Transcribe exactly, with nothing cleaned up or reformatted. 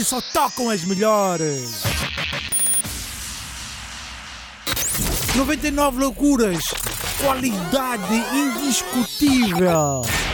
aqui só tocam as melhores. noventa e nove loucuras, qualidade indiscutível.